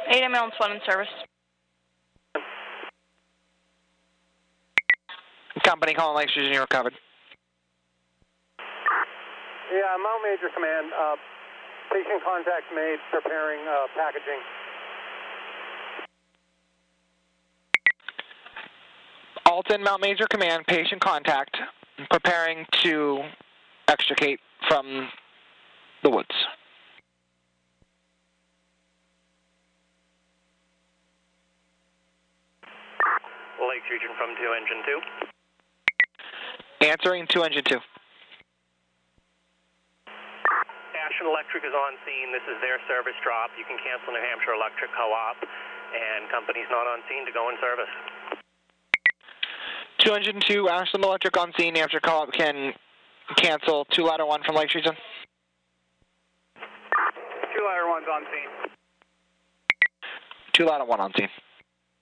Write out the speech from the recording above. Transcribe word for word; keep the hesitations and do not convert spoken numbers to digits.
eight ambulance one in service. Company calling Lake Street, you're recovered. Yeah, Mount Major Command. Uh, patient contact made, preparing uh, packaging. Alton, Mount Major Command, patient contact, preparing to extricate from the woods. Lakes Region from two, engine two. Answering two, engine two. Ashland Electric is on scene. This is their service drop. You can cancel New Hampshire Electric Co-op, and company's not on scene to go in service. two, engine two, Ashland Electric on scene. New Hampshire Co-op can cancel two ladder one from Lake Region. Two ladder one's on scene. two ladder one on scene.